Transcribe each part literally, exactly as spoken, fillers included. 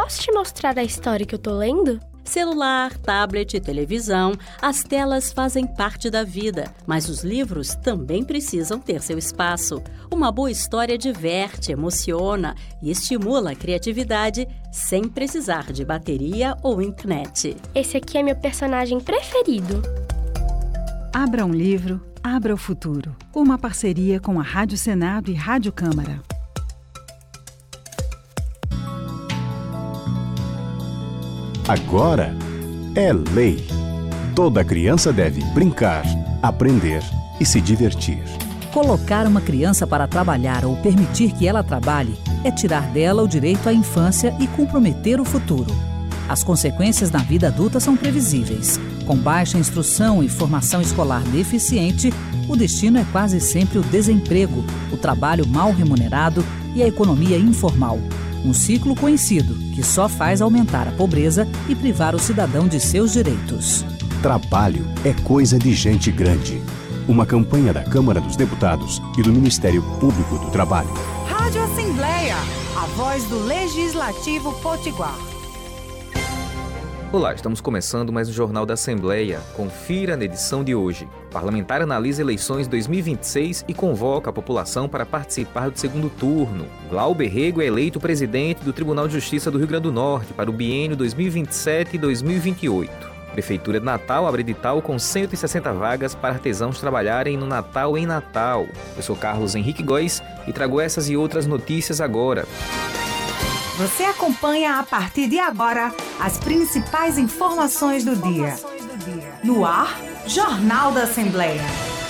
Posso te mostrar a história que eu tô lendo? Celular, tablet e televisão, as telas fazem parte da vida, mas os livros também precisam ter seu espaço. Uma boa história diverte, emociona e estimula a criatividade sem precisar de bateria ou internet. Esse aqui é meu personagem preferido. Abra um livro, abra o futuro. Uma parceria com a Rádio Senado e Rádio Câmara. Agora é lei. Toda criança deve brincar, aprender e se divertir. Colocar uma criança para trabalhar ou permitir que ela trabalhe é tirar dela o direito à infância e comprometer o futuro. As consequências na vida adulta são previsíveis. Com baixa instrução e formação escolar deficiente, o destino é quase sempre o desemprego, o trabalho mal remunerado e a economia informal. Um ciclo conhecido que só faz aumentar a pobreza e privar o cidadão de seus direitos. Trabalho é coisa de gente grande. Uma campanha da Câmara dos Deputados e do Ministério Público do Trabalho. Rádio Assembleia, a voz do Legislativo Potiguar. Olá, estamos começando mais um Jornal da Assembleia. Confira na edição de hoje. Parlamentar analisa eleições dois mil e vinte e seis e convoca a população para participar do segundo turno. Glauber Rego é eleito presidente do Tribunal de Justiça do Rio Grande do Norte para o biênio dois mil e vinte e sete e dois mil e vinte e oito. Prefeitura de Natal abre edital com cento e sessenta vagas para artesãos trabalharem no Natal em Natal. Eu sou Carlos Henrique Góes e trago essas e outras notícias agora. Você acompanha a partir de agora as principais informações do dia. No ar, Jornal da Assembleia.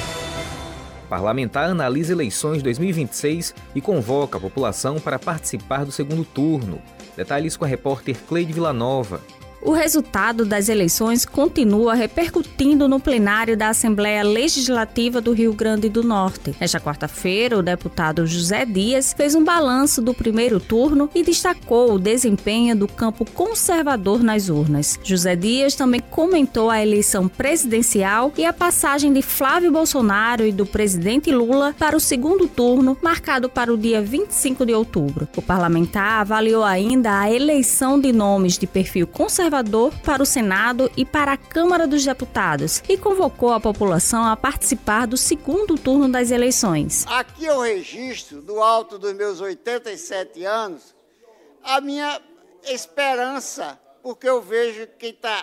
Parlamentar analisa eleições dois mil e vinte e seis e convoca a população para participar do segundo turno. Detalhes com a repórter Cleide Villanova. O resultado das eleições continua repercutindo no plenário da Assembleia Legislativa do Rio Grande do Norte. Nesta quarta-feira, o deputado José Dias fez um balanço do primeiro turno e destacou o desempenho do campo conservador nas urnas. José Dias também comentou a eleição presidencial e a passagem de Flávio Bolsonaro e do presidente Lula para o segundo turno, marcado para o dia vinte e cinco de outubro. O parlamentar avaliou ainda a eleição de nomes de perfil conservador para o Senado e para a Câmara dos Deputados e convocou a população a participar do segundo turno das eleições. Aqui eu registro, do alto dos meus oitenta e sete anos, a minha esperança, porque eu vejo quem está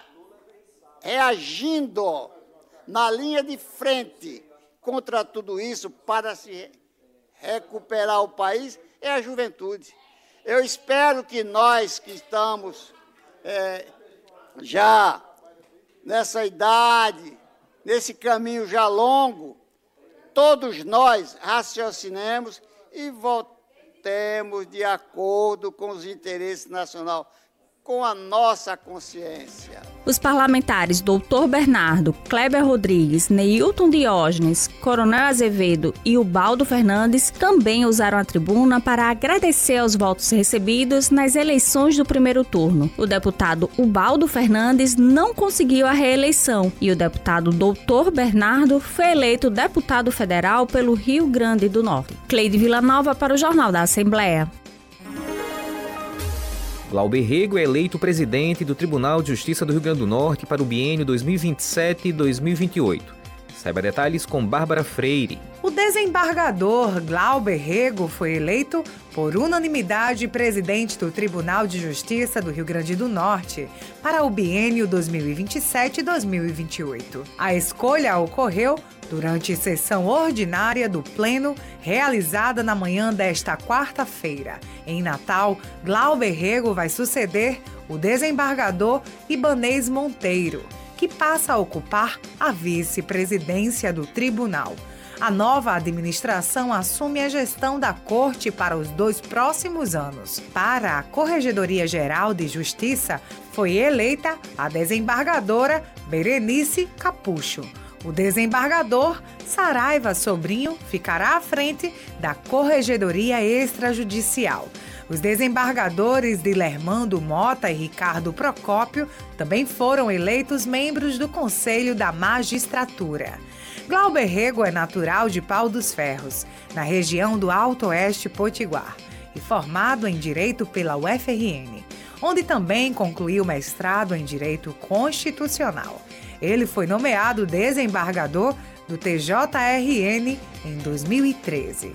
reagindo na linha de frente contra tudo isso para se recuperar o país é a juventude. Eu espero que nós que estamos É, já nessa idade, nesse caminho já longo, todos nós raciocinemos e votemos de acordo com os interesses nacionais, com a nossa consciência. Os parlamentares doutor Bernardo, Kleber Rodrigues, Neilton Diógenes, Coronel Azevedo e Ubaldo Fernandes também usaram a tribuna para agradecer aos votos recebidos nas eleições do primeiro turno. O deputado Ubaldo Fernandes não conseguiu a reeleição e o deputado doutor Bernardo foi eleito deputado federal pelo Rio Grande do Norte. Cleide Villanova para o Jornal da Assembleia. Glauber Rego é eleito presidente do Tribunal de Justiça do Rio Grande do Norte para o biênio dois mil e vinte e sete e dois mil e vinte e oito. Saiba detalhes com Bárbara Freire. O desembargador Glauber Rego foi eleito por unanimidade presidente do Tribunal de Justiça do Rio Grande do Norte para o biênio dois mil e vinte e sete e dois mil e vinte e oito. A escolha ocorreu durante sessão ordinária do Pleno, realizada na manhã desta quarta-feira. Em Natal, Glauber Rego vai suceder o desembargador Ibanez Monteiro, que passa a ocupar a vice-presidência do tribunal. A nova administração assume a gestão da Corte para os dois próximos anos. Para a Corregedoria Geral de Justiça, foi eleita a desembargadora Berenice Capucho. O desembargador Saraiva Sobrinho ficará à frente da Corregedoria Extrajudicial. Os desembargadores Dilermando Mota e Ricardo Procópio também foram eleitos membros do Conselho da Magistratura. Glauber Rego é natural de Pau dos Ferros, na região do Alto Oeste Potiguar, e formado em Direito pela U F R N, onde também concluiu mestrado em Direito Constitucional. Ele foi nomeado desembargador do T J R N em dois mil e treze.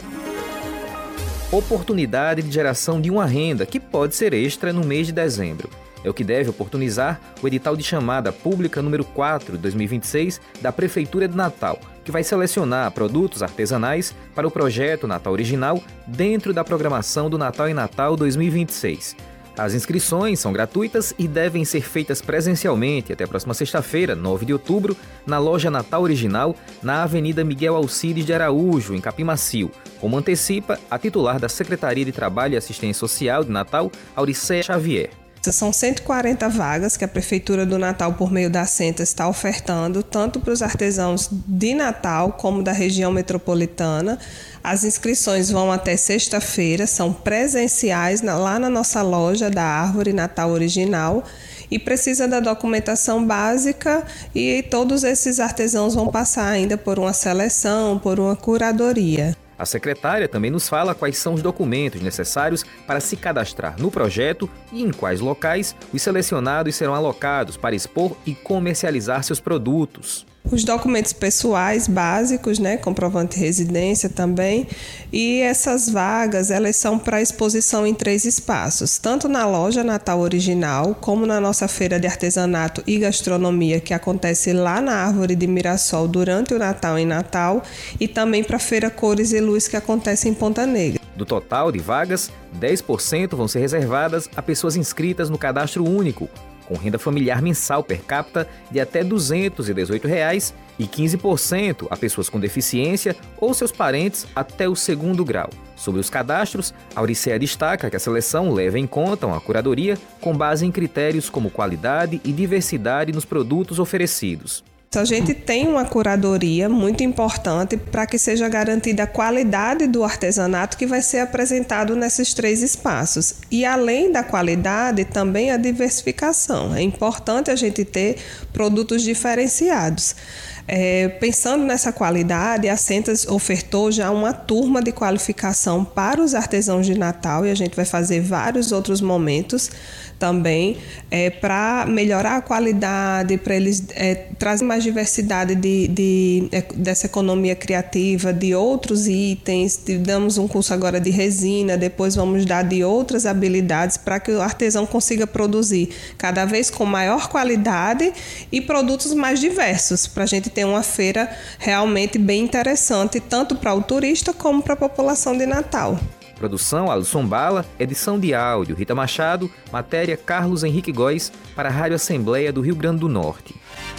Oportunidade de geração de uma renda que pode ser extra no mês de dezembro. É o que deve oportunizar o edital de chamada pública número quatro de dois mil e vinte e seis da Prefeitura de Natal, que vai selecionar produtos artesanais para o projeto Natal Original dentro da programação do Natal em Natal dois mil e vinte e seis. As inscrições são gratuitas e devem ser feitas presencialmente até a próxima sexta-feira, nove de outubro, na loja Natal Original, na Avenida Miguel Alcides de Araújo, em Capim Macio, como antecipa a titular da Secretaria de Trabalho e Assistência Social de Natal, Auricéia Xavier. São cento e quarenta vagas que a Prefeitura do Natal, por meio da Sentas, está ofertando, tanto para os artesãos de Natal como da região metropolitana. As inscrições vão até sexta-feira, são presenciais lá na nossa loja da Árvore Natal Original e precisa da documentação básica e todos esses artesãos vão passar ainda por uma seleção, por uma curadoria. A secretária também nos fala quais são os documentos necessários para se cadastrar no projeto e em quais locais os selecionados serão alocados para expor e comercializar seus produtos. Os documentos pessoais básicos, né, comprovante de residência também, e essas vagas elas são para exposição em três espaços, tanto na loja Natal Original, como na nossa feira de artesanato e gastronomia, que acontece lá na Árvore de Mirassol durante o Natal em Natal, e também para a feira Cores e Luz, que acontece em Ponta Negra. Do total de vagas, dez por cento vão ser reservadas a pessoas inscritas no cadastro único, com renda familiar mensal per capita de até duzentos e dezoito reais e quinze por cento a pessoas com deficiência ou seus parentes até o segundo grau. Sobre os cadastros, a Auricéia destaca que a seleção leva em conta uma curadoria com base em critérios como qualidade e diversidade nos produtos oferecidos. A gente tem uma curadoria muito importante para que seja garantida a qualidade do artesanato que vai ser apresentado nesses três espaços. E além da qualidade, também a diversificação. É importante a gente ter produtos diferenciados. É, pensando nessa qualidade, a Sentas ofertou já uma turma de qualificação para os artesãos de Natal e a gente vai fazer vários outros momentos também é, para melhorar a qualidade, para eles é, trazer mais diversidade de, de, de, dessa economia criativa, de outros itens. Damos um curso agora de resina, depois vamos dar de outras habilidades para que o artesão consiga produzir cada vez com maior qualidade e produtos mais diversos, para a gente ter uma feira realmente bem interessante, tanto para o turista como para a população de Natal. Produção Alisson Bala, edição de áudio Rita Machado, matéria Carlos Henrique Góes para a Rádio Assembleia do Rio Grande do Norte.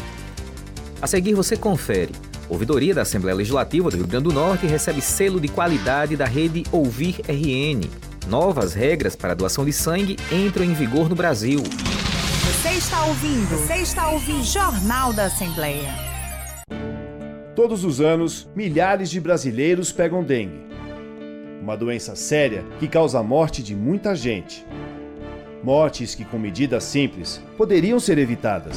A seguir você confere. Ouvidoria da Assembleia Legislativa do Rio Grande do Norte recebe selo de qualidade da rede Ouvir R N. Novas regras para a doação de sangue entram em vigor no Brasil. Você está ouvindo, você está ouvindo Jornal da Assembleia. Todos os anos, milhares de brasileiros pegam dengue. Uma doença séria que causa a morte de muita gente. Mortes que, com medidas simples, poderiam ser evitadas.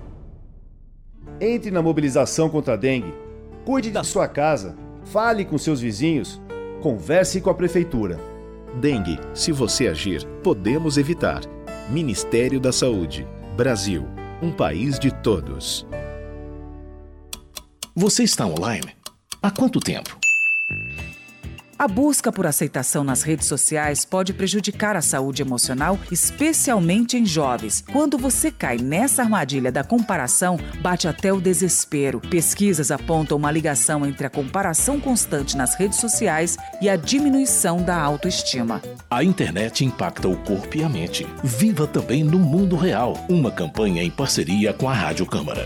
Entre na mobilização contra a dengue, cuide da sua casa, fale com seus vizinhos, converse com a prefeitura. Dengue, se você agir, podemos evitar. Ministério da Saúde. Brasil, um país de todos. Você está online? Há quanto tempo? A busca por aceitação nas redes sociais pode prejudicar a saúde emocional, especialmente em jovens. Quando você cai nessa armadilha da comparação, bate até o desespero. Pesquisas apontam uma ligação entre a comparação constante nas redes sociais e a diminuição da autoestima. A internet impacta o corpo e a mente. Viva também no mundo real. Uma campanha em parceria com a Rádio Câmara.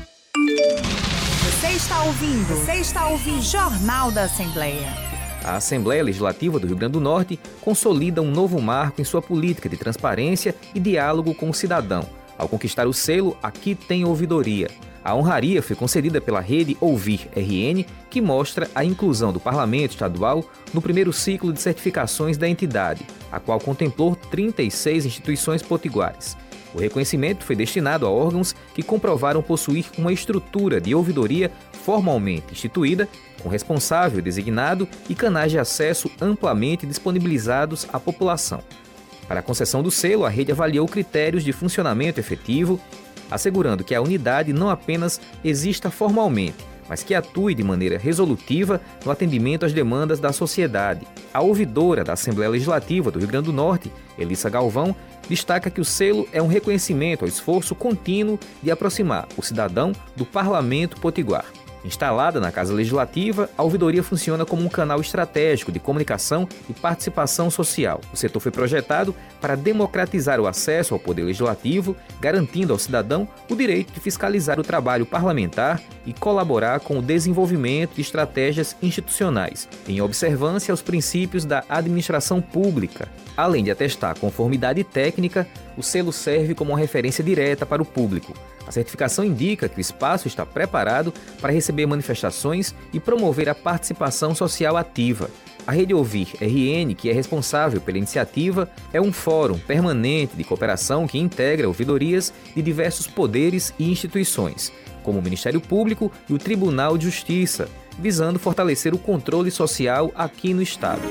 Você está ouvindo, você está ouvindo Jornal da Assembleia. A Assembleia Legislativa do Rio Grande do Norte consolida um novo marco em sua política de transparência e diálogo com o cidadão, ao conquistar o selo Aqui Tem Ouvidoria. A honraria foi concedida pela rede Ouvir R N, que mostra a inclusão do Parlamento Estadual no primeiro ciclo de certificações da entidade, a qual contemplou trinta e seis instituições potiguares. O reconhecimento foi destinado a órgãos que comprovaram possuir uma estrutura de ouvidoria formalmente instituída, com responsável designado e canais de acesso amplamente disponibilizados à população. Para a concessão do selo, a rede avaliou critérios de funcionamento efetivo, assegurando que a unidade não apenas exista formalmente, mas que atue de maneira resolutiva no atendimento às demandas da sociedade. A ouvidora da Assembleia Legislativa do Rio Grande do Norte, Elissa Galvão, destaca que o selo é um reconhecimento ao esforço contínuo de aproximar o cidadão do Parlamento Potiguar. Instalada na Casa Legislativa, a ouvidoria funciona como um canal estratégico de comunicação e participação social. O setor foi projetado para democratizar o acesso ao poder legislativo, garantindo ao cidadão o direito de fiscalizar o trabalho parlamentar e colaborar com o desenvolvimento de estratégias institucionais, em observância aos princípios da administração pública. Além de atestar conformidade técnica, o selo serve como uma referência direta para o público. A certificação indica que o espaço está preparado para receber manifestações e promover a participação social ativa. A Rede Ouvir R N, que é responsável pela iniciativa, é um fórum permanente de cooperação que integra ouvidorias de diversos poderes e instituições, como o Ministério Público e o Tribunal de Justiça, visando fortalecer o controle social aqui no Estado.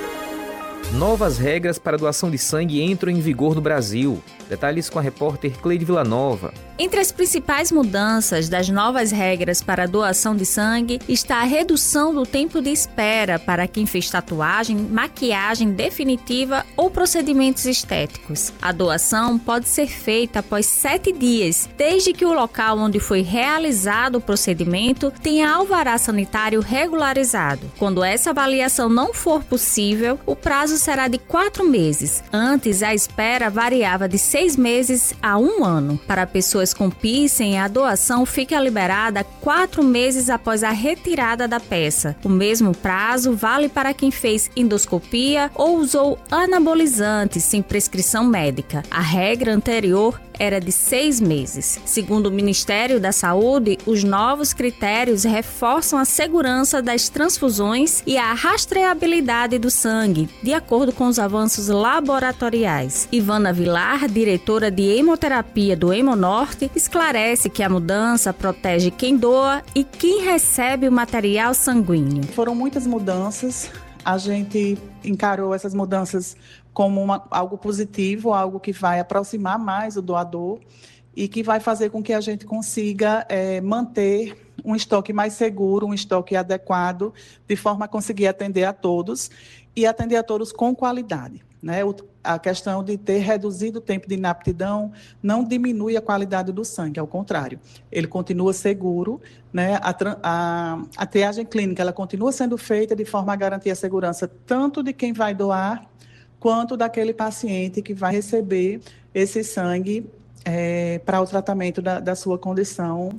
Novas regras para doação de sangue entram em vigor no Brasil. Detalhes com a repórter Cleide Villanova. Entre as principais mudanças das novas regras para a doação de sangue está a redução do tempo de espera para quem fez tatuagem, maquiagem definitiva ou procedimentos estéticos. A doação pode ser feita após sete dias, desde que o local onde foi realizado o procedimento tenha alvará sanitário regularizado. Quando essa avaliação não for possível, o prazo será de quatro meses. Antes, a espera variava de seis meses a um ano. Para pessoas com piercing, a doação fica liberada quatro meses após a retirada da peça. O mesmo prazo vale para quem fez endoscopia ou usou anabolizantes sem prescrição médica. A regra anterior era de seis meses. Segundo o Ministério da Saúde, os novos critérios reforçam a segurança das transfusões e a rastreabilidade do sangue, de acordo com os avanços laboratoriais. Ivana Vilar, diretora de hemoterapia do Hemonorte, esclarece que a mudança protege quem doa e quem recebe o material sanguíneo. Foram muitas mudanças. A gente encarou essas mudanças como uma, algo positivo, algo que vai aproximar mais o doador e que vai fazer com que a gente consiga é, manter um estoque mais seguro, um estoque adequado, de forma a conseguir atender a todos e atender a todos com qualidade. Né? O, a questão de ter reduzido o tempo de inaptidão não diminui a qualidade do sangue, ao contrário, ele continua seguro, né? a, a, a triagem clínica ela continua sendo feita de forma a garantir a segurança tanto de quem vai doar, quanto daquele paciente que vai receber esse sangue é, para o tratamento da, da sua condição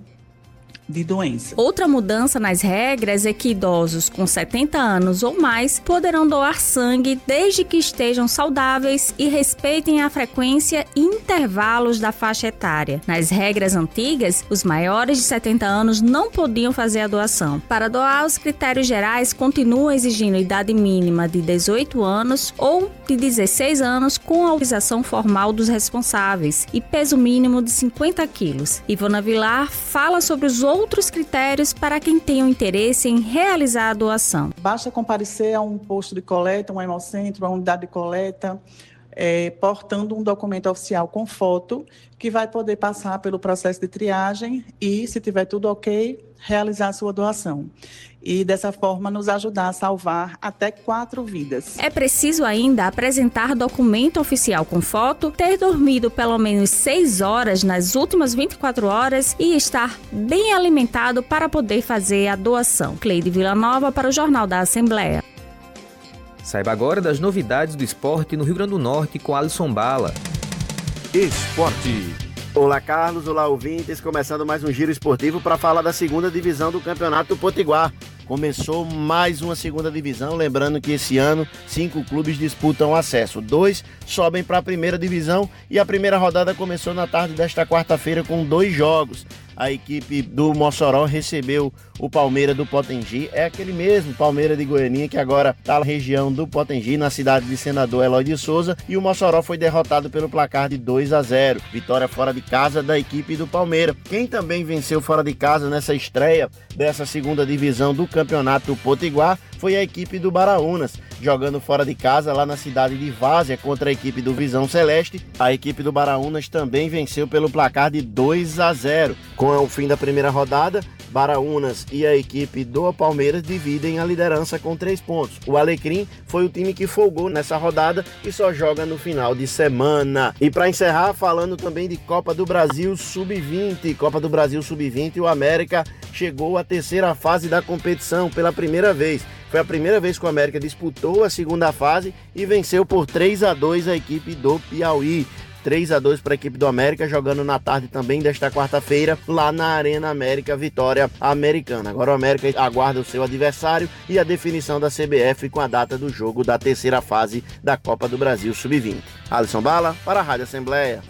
de doença. Outra mudança nas regras é que idosos com setenta anos ou mais poderão doar sangue desde que estejam saudáveis e respeitem a frequência e intervalos da faixa etária. Nas regras antigas, os maiores de setenta anos não podiam fazer a doação. Para doar, os critérios gerais continuam exigindo idade mínima de dezoito anos ou de dezesseis anos com autorização formal dos responsáveis e peso mínimo de cinquenta quilos. Ivana Vilar fala sobre os outros outros critérios para quem tenha um interesse em realizar a doação. Basta comparecer a um posto de coleta, um hemocentro, uma unidade de coleta, é, portando um documento oficial com foto, que vai poder passar pelo processo de triagem e, se tiver tudo ok, realizar a sua doação. E, dessa forma, nos ajudar a salvar até quatro vidas. É preciso ainda apresentar documento oficial com foto, ter dormido pelo menos seis horas nas últimas vinte e quatro horas e estar bem alimentado para poder fazer a doação. Cleide Villanova para o Jornal da Assembleia. Saiba agora das novidades do esporte no Rio Grande do Norte com Alisson Bala. Esporte. Olá, Carlos. Olá, ouvintes. Começando mais um giro esportivo para falar da segunda divisão do Campeonato Potiguar. Começou mais uma segunda divisão, lembrando que esse ano cinco clubes disputam acesso. Dois sobem para a primeira divisão e a primeira rodada começou na tarde desta quarta-feira com dois jogos. A equipe do Mossoró recebeu o Palmeiras do Potengi. É aquele mesmo Palmeiras de Goianinha que agora está na região do Potengi, na cidade de Senador Eloy de Souza, e o Mossoró foi derrotado pelo placar de dois a zero. Vitória fora de casa da equipe do Palmeiras. Quem também venceu fora de casa nessa estreia dessa segunda divisão do Campeonato Potiguar foi a equipe do Baraunas, jogando fora de casa lá na cidade de Várzea contra a equipe do Visão Celeste. A equipe do Baraunas também venceu pelo placar de dois a zero. Com o fim da primeira rodada, Baraunas e a equipe do Palmeiras dividem a liderança com três pontos. O Alecrim foi o time que folgou nessa rodada e só joga no final de semana. E para encerrar, falando também de Copa do Brasil sub vinte. Copa do Brasil sub vinte, o América chegou à terceira fase da competição pela primeira vez. Foi a primeira vez que o América disputou a segunda fase e venceu por três a dois a equipe do Piauí. três a dois para a equipe do América, jogando na tarde também desta quarta-feira, lá na Arena América, vitória americana. Agora o América aguarda o seu adversário e a definição da C B F com a data do jogo da terceira fase da Copa do Brasil sub vinte. Alisson Bala, para a Rádio Assembleia.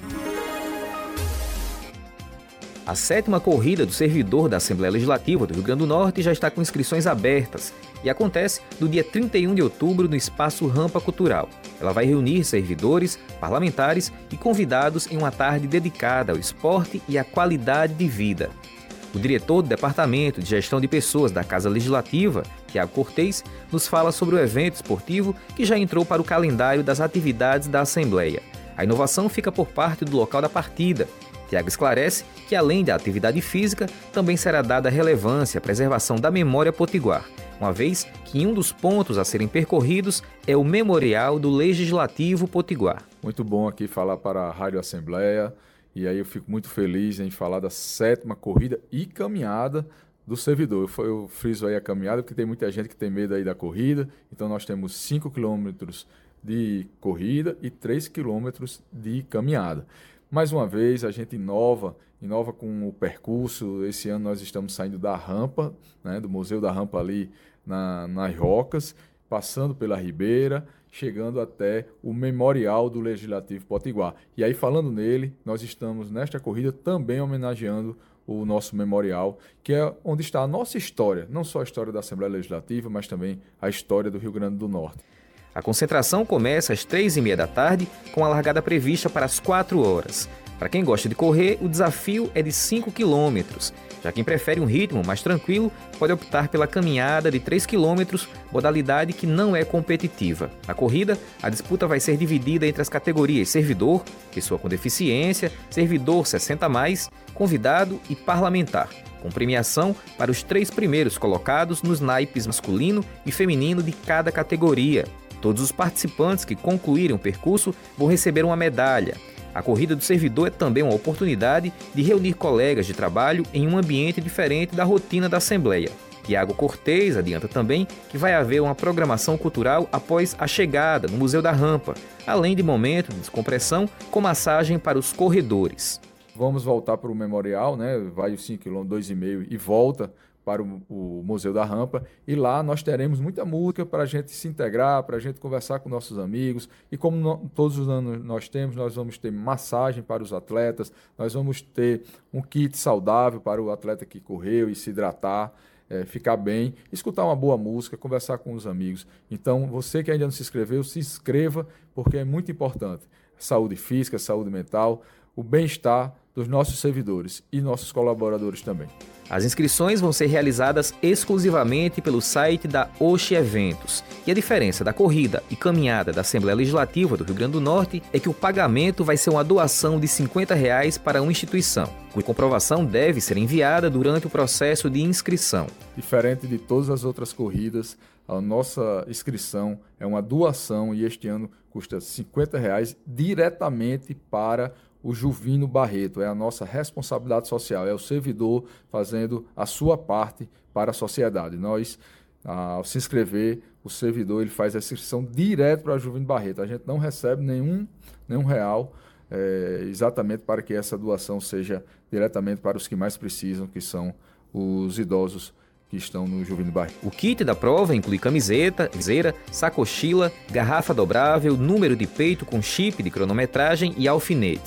A sétima corrida do servidor da Assembleia Legislativa do Rio Grande do Norte já está com inscrições abertas e acontece no dia trinta e um de outubro no Espaço Rampa Cultural. Ela vai reunir servidores, parlamentares e convidados em uma tarde dedicada ao esporte e à qualidade de vida. O diretor do Departamento de Gestão de Pessoas da Casa Legislativa, Tiago Cortez, nos fala sobre o evento esportivo que já entrou para o calendário das atividades da Assembleia. A inovação fica por parte do local da partida. Tiago esclarece que, além da atividade física, também será dada relevância à preservação da memória potiguar, uma vez que um dos pontos a serem percorridos é o Memorial do Legislativo Potiguar. Muito bom aqui falar para a Rádio Assembleia, e aí eu fico muito feliz em falar da sétima corrida e caminhada do servidor. Eu, eu friso aí a caminhada, porque tem muita gente que tem medo aí da corrida, então nós temos cinco quilômetros de corrida e três quilômetros de caminhada. Mais uma vez, a gente inova, inova com o percurso. Esse ano nós estamos saindo da rampa, né, do Museu da Rampa ali na, nas Rocas, passando pela Ribeira, chegando até o Memorial do Legislativo Potiguar. E aí, falando nele, nós estamos nesta corrida também homenageando o nosso memorial, que é onde está a nossa história, não só a história da Assembleia Legislativa, mas também a história do Rio Grande do Norte. A concentração começa às três e meia da tarde, com a largada prevista para as quatro horas. Para quem gosta de correr, o desafio é de cinco quilômetros. Já quem prefere um ritmo mais tranquilo, pode optar pela caminhada de três quilômetros, modalidade que não é competitiva. Na corrida, a disputa vai ser dividida entre as categorias servidor, pessoa com deficiência, servidor sessenta mais, convidado e parlamentar, com premiação para os três primeiros colocados nos naipes masculino e feminino de cada categoria. Todos os participantes que concluírem o percurso vão receber uma medalha. A corrida do servidor é também uma oportunidade de reunir colegas de trabalho em um ambiente diferente da rotina da Assembleia. Tiago Cortez adianta também que vai haver uma programação cultural após a chegada no Museu da Rampa, além de momento de descompressão com massagem para os corredores. Vamos voltar para o memorial, né? Vai os cinco quilômetros, dois e meio e volta para o, o Museu da Rampa, e lá nós teremos muita música para a gente se integrar, para a gente conversar com nossos amigos, e como no, todos os anos nós temos, nós vamos ter massagem para os atletas, nós vamos ter um kit saudável para o atleta que correu e se hidratar, é, ficar bem, escutar uma boa música, conversar com os amigos. Então, você que ainda não se inscreveu, se inscreva, porque é muito importante. Saúde física, saúde mental, o bem-estar dos nossos servidores e nossos colaboradores também. As inscrições vão ser realizadas exclusivamente pelo site da Oxi Eventos. E a diferença da corrida e caminhada da Assembleia Legislativa do Rio Grande do Norte é que o pagamento vai ser uma doação de cinquenta reais para uma instituição, cuja comprovação deve ser enviada durante o processo de inscrição. Diferente de todas as outras corridas, a nossa inscrição é uma doação e este ano custa cinquenta reais diretamente para o Juvino Barreto. É a nossa responsabilidade social, é o servidor fazendo a sua parte para a sociedade. Nós, ao se inscrever, o servidor ele faz a inscrição direto para o Juvino Barreto. A gente não recebe nenhum, nenhum real, é, exatamente para que essa doação seja diretamente para os que mais precisam, que são os idosos que estão no Juvino Barreto. O kit da prova inclui camiseta, viseira, sacochila, garrafa dobrável, número de peito com chip de cronometragem e alfinetes.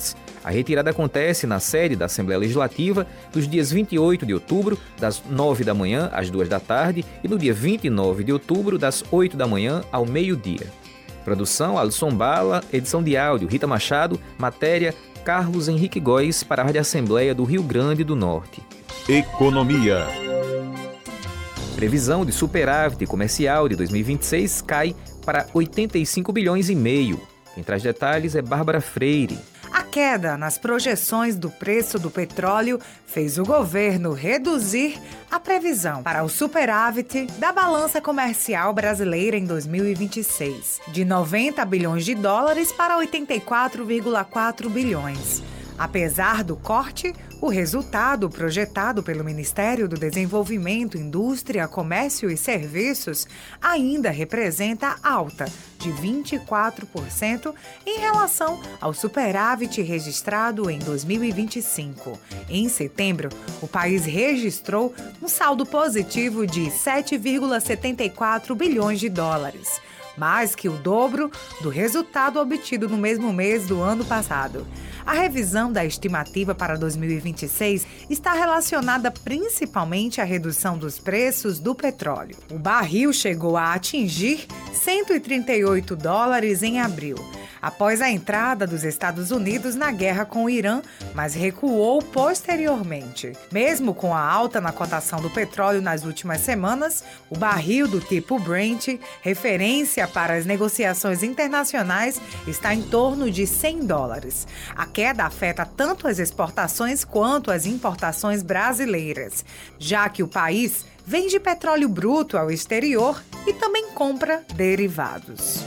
A retirada acontece na sede da Assembleia Legislativa dos dias vinte e oito de outubro, das nove da manhã às duas da tarde, e no dia vinte e nove de outubro, das oito da manhã ao meio-dia. Produção Alisson Bala, edição de áudio Rita Machado, matéria Carlos Henrique Góes para a Rádio Assembleia do Rio Grande do Norte. Economia. Previsão de superávit comercial de dois mil e vinte e seis cai para oitenta e cinco bilhões e meio. Quem traz detalhes é Bárbara Freire. A queda nas projeções do preço do petróleo fez o governo reduzir a previsão para o superávit da balança comercial brasileira em dois mil e vinte e seis, de noventa bilhões de dólares para oitenta e quatro vírgula quatro bilhões. Apesar do corte, o resultado projetado pelo Ministério do Desenvolvimento, Indústria, Comércio e Serviços ainda representa alta de vinte e quatro por cento em relação ao superávit registrado em dois mil e vinte e cinco. Em setembro, o país registrou um saldo positivo de sete vírgula setenta e quatro bilhões de dólares, mais que o dobro do resultado obtido no mesmo mês do ano passado. A revisão da estimativa para dois mil e vinte e seis está relacionada principalmente à redução dos preços do petróleo. O barril chegou a atingir cento e trinta e oito dólares em abril, após a entrada dos Estados Unidos na guerra com o Irã, mas recuou posteriormente. Mesmo com a alta na cotação do petróleo nas últimas semanas, o barril do tipo Brent, referência para as negociações internacionais, está em torno de cem dólares. A queda afeta tanto as exportações quanto as importações brasileiras, já que o país vende petróleo bruto ao exterior e também compra derivados.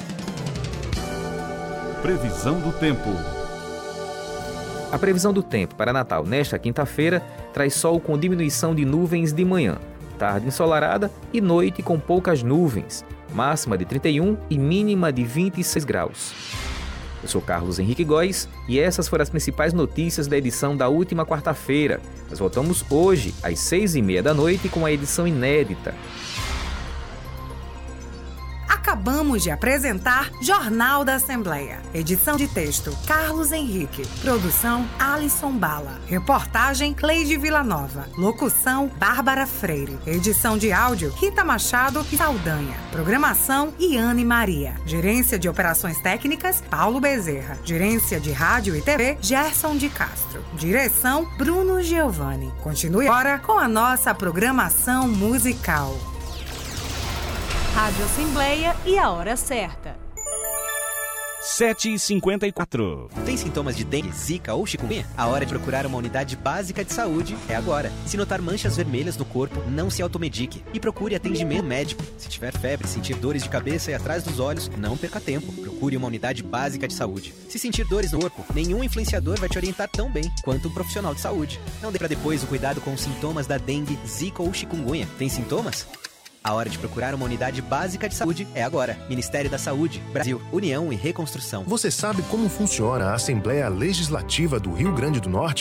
Previsão do tempo. A previsão do tempo para Natal nesta quinta-feira traz sol com diminuição de nuvens de manhã, tarde ensolarada e noite com poucas nuvens, máxima de trinta e um e mínima de vinte e seis graus. Eu sou Carlos Henrique Góes e essas foram as principais notícias da edição da última quarta-feira. Nós voltamos hoje às seis e meia da noite com a edição inédita. Acabamos de apresentar Jornal da Assembleia. Edição de texto, Carlos Henrique. Produção, Alisson Bala. Reportagem, Cleide Villanova. Locução, Bárbara Freire. Edição de áudio, Rita Machado e Saldanha. Programação, Iane Maria. Gerência de Operações Técnicas, Paulo Bezerra. Gerência de Rádio e T V, Gerson de Castro. Direção, Bruno Giovanni. Continue agora com a nossa programação musical. Rádio Assembleia e a hora certa. sete e cinquenta e quatro. Tem sintomas de dengue, zika ou chikungunya? A hora de procurar uma unidade básica de saúde é agora. Se notar manchas vermelhas no corpo, não se automedique e procure atendimento médico. Se tiver febre, sentir dores de cabeça e atrás dos olhos, não perca tempo. Procure uma unidade básica de saúde. Se sentir dores no corpo, nenhum influenciador vai te orientar tão bem quanto um profissional de saúde. Não dê para depois o cuidado com os sintomas da dengue, zika ou chikungunya. Tem sintomas? A hora de procurar uma unidade básica de saúde é agora. Ministério da Saúde, Brasil, União e Reconstrução. Você sabe como funciona a Assembleia Legislativa do Rio Grande do Norte?